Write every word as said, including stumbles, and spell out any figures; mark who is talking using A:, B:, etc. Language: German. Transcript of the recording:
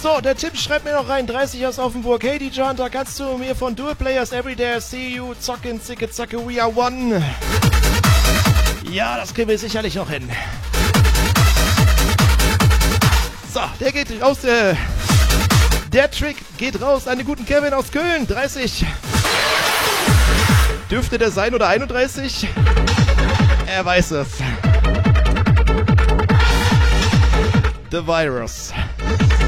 A: So, der Tim schreibt mir noch rein, dreißig aus Offenburg. Hey, D J Hunter, kannst du mir von Dual Players Everyday See You zocken, zicke, zacke, we are one? Ja, das kriegen wir sicherlich noch hin. So, der geht raus, der, der Trick geht raus an den guten Kevin aus Köln, dreißig. Dürfte der sein oder einunddreißig? Er weiß es. The Virus.